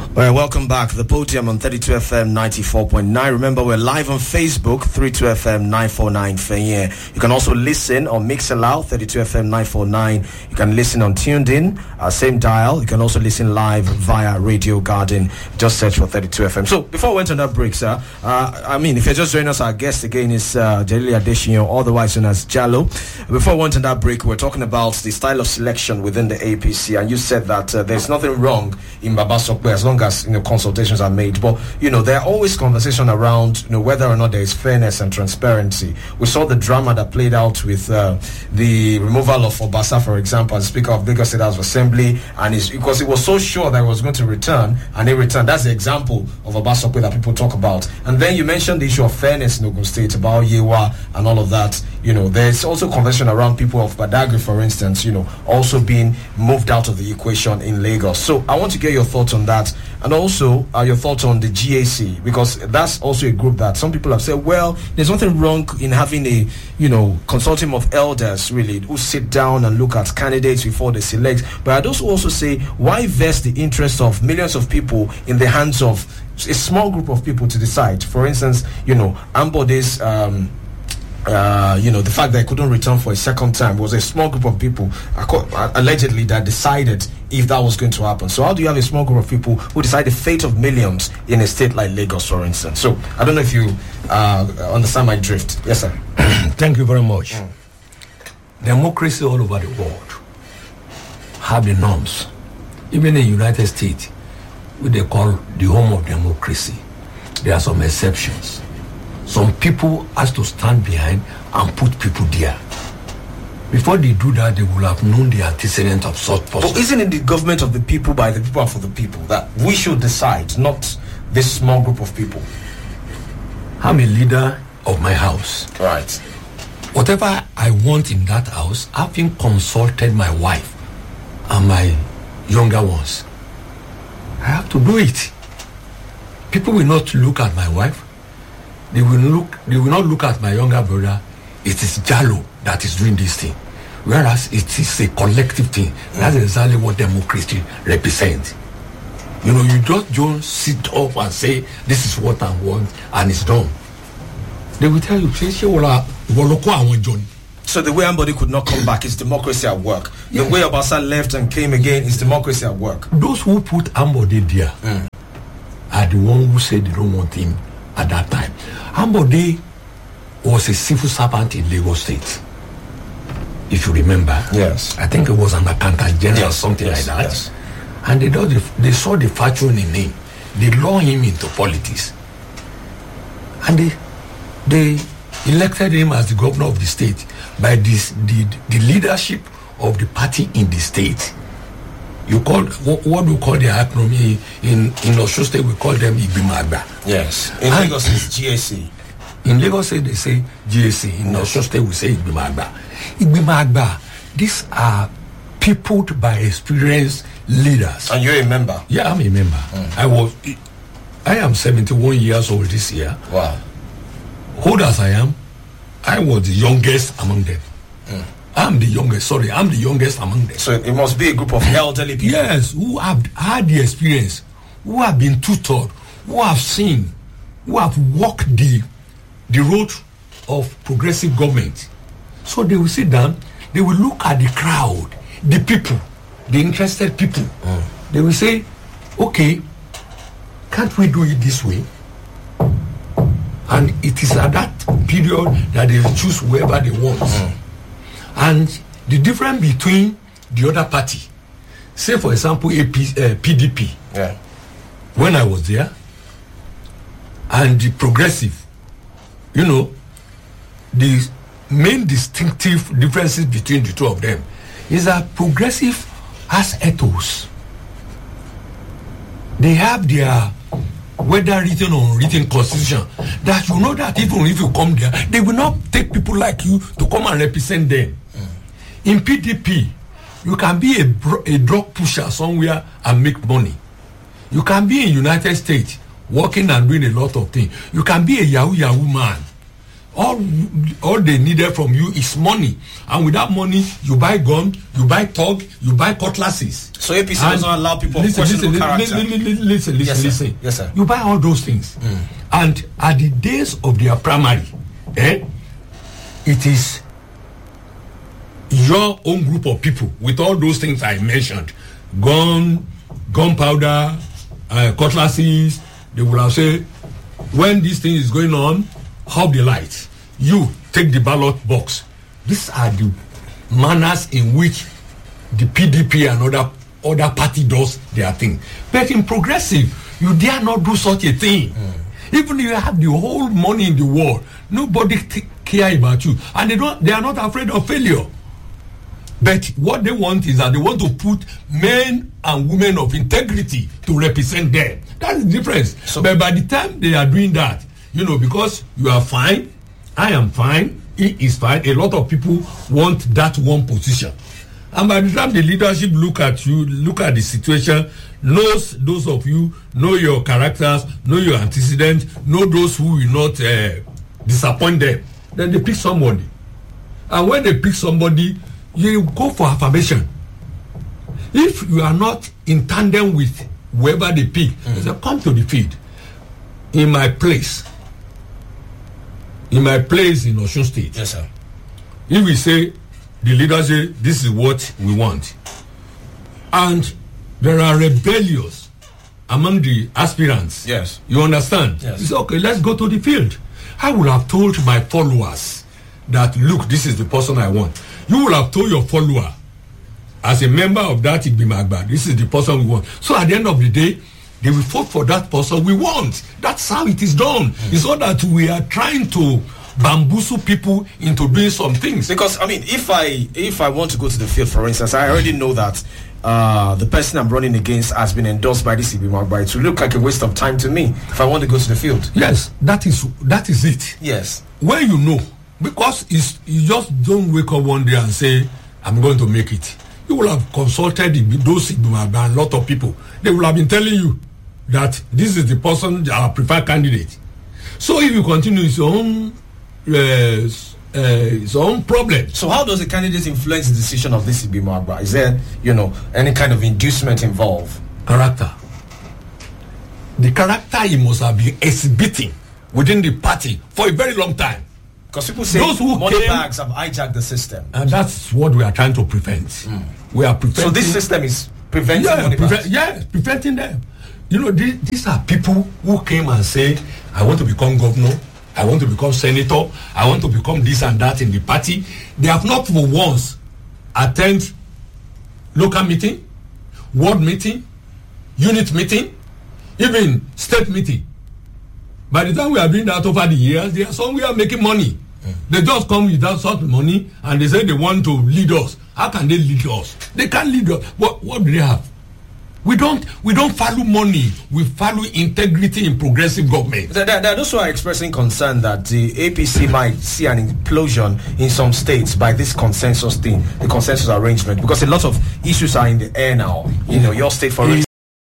Well, welcome back. The Podium on 32 FM 94.9. Remember, we're live on Facebook, 32 FM 949 Fenye. You can also listen on Mixallow, 32 FM 949. You can listen on TuneIn, same dial. You can also listen live via Radio Garden. Just search for 32 FM. So, before we went on that break, sir, if you're just joining us, our guest again is Jalili Adesina, otherwise known as Jallo. Before we went on that break, we're talking about the style of selection within the APC, and you said that there's nothing wrong in Baba Sokwe as long as consultations are made, but there are always conversation around whether or not there is fairness and transparency. We saw the drama that played out with the removal of Obasa, for example, as Speaker of Lagos State House of Assembly, and because it was so sure that it was going to return, and it returned. That's the example of Obasa that people talk about. And then you mentioned the issue of fairness in Ogun State about Yewa and all of that. There's also conversation around people of Badagry, for instance, also being moved out of the equation in Lagos. So I want to get your thoughts on that. And also, your thoughts on the GAC, because that's also a group that some people have said, well, there's nothing wrong in having a, consortium of elders, really, who sit down and look at candidates before they select. But I'd also say, why vest the interest of millions of people in the hands of a small group of people to decide? For instance, Ambode's the fact that he couldn't return for a second time was a small group of people allegedly that decided if that was going to happen. So how do you have a small group of people who decide the fate of millions in a state like Lagos, for instance? So I don't know if you understand my drift. Yes, sir. Thank you very much. Democracy all over the world have the norms. Even in the United States, which they call the home of democracy, there are some exceptions. Some people has to stand behind and put people there. Before they do that, they will have known the antecedent of such person. But isn't it the government of the people, by the people, and for the people, that we should decide, not this small group of people? I'm a leader of my house. Right. Whatever I want in that house, having consulted my wife and my younger ones, I have to do it. People will not look at my wife. They will not look at my younger brother. It is Jallo that is doing this thing, whereas it is a collective thing. That's exactly what democracy represents. You just don't sit up and say this is what I want and it's done. They will tell you, so the way somebody could not come back is democracy at work. Yes. The way Obasa left and came again is democracy at work. Those who put Ambode there are the ones who said they don't want him at that time. Ambode was a civil servant in Lagos State, if you remember. Yes. I think it was an accountant general or something like that. Yes. And they saw the fortune in him. They lured him into politics. And they elected him as the governor of the state by the leadership of the party in the state. You call what we call the acronym in Osun State, we call them Igbimagba. Yes. In Lagos it's GAC. In Lagos State they say GAC. In Osun State we say Igbimagba. Igbimagba. These are peopled by experienced leaders. And you're a member? Yeah, I'm a member. I am 71 years old this year. Wow. Old as I am, I was the youngest among them. I'm the youngest among them. So it must be a group of elderly people. Yes, who have had the experience, who have been tutored, who have seen, who have walked the road of progressive government. So they will sit down, they will look at the crowd, the people, the interested people. They will say, okay, can't we do it this way? And it is at that period that they choose whoever they want. And the difference between the other party, say for example PDP, when I was there, and the progressive, the main distinctive differences between the two of them is that progressive has ethos. They have their whether written or unwritten constitution, that that even if you come there, they will not take people like you to come and represent them. In PDP, you can be a drug pusher somewhere and make money. You can be in United States working and doing a lot of things. You can be a Yahoo man all they needed from you is money, and with that money you buy gun, you buy thug, you buy cutlasses. So APC doesn't allow people of questionable character. Listen. Yes, sir. You buy all those things, and at the days of their primary, it is your own group of people with all those things I mentioned, gunpowder, cutlasses. They will have say, when this thing is going on, off the lights. You take the ballot box. These are the manners in which the PDP and other party does their thing. But in progressive, you dare not do such a thing. Even if you have the whole money in the world, nobody care about you, and they are not afraid of failure. But what they want is that they want to put men and women of integrity to represent them. That's the difference. So, but by the time they are doing that, because you are fine, I am fine, he is fine, a lot of people want that one position. And by the time the leadership look at you, look at the situation, knows those of you, know your characters, know your antecedents, know those who will not disappoint them, then they pick somebody. And when they pick somebody, you go for affirmation. If you are not in tandem with whoever they pick, they say, come to the field. In my place in Osun State. Yes, sir. If we say, the leader say, this is what we want, and there are rebellious among the aspirants. Yes. You understand? Yes. You say, okay, let's go to the field. I would have told my followers that, look, this is the person I want. You will have told your follower, as a member of that Igbimagba, this is the person we want. So at the end of the day, they will vote for that person we want. That's how it is done. It's not that we are trying to bamboozle people into doing some things. Because, if I want to go to the field, for instance, I already know that the person I'm running against has been endorsed by this Igbimagba. It will look like a waste of time to me if I want to go to the field. Yes, that is it. Yes. When you know, because you just don't wake up one day and say, I'm going to make it. You will have consulted those Igbimagba and a lot of people. They will have been telling you that this is the person, our preferred candidate. So if you continue his own problem. So how does the candidate influence the decision of this Igbimagba? Is there, any kind of inducement involved? Character. The character he must have been exhibiting within the party for a very long time. Because people say those who money bags have hijacked the system. And that's what we are trying to prevent. We are preventing. So this system is preventing money bags? Yes, preventing them. These are people who came and said, I want to become governor, I want to become senator, I want to become this and that in the party. They have not for once attend local meeting, ward meeting, unit meeting, even state meeting. By the time we are doing that over the years, they are somewhere making money. They just come with that sort of money and they say they want to lead us. How can they lead us? They can't lead us. What do they have? We don't value money. We value integrity in progressive government. There are those who are expressing concern that the APC might see an implosion in some states by this consensus thing, the consensus arrangement, because a lot of issues are in the air now. Your state, for instance.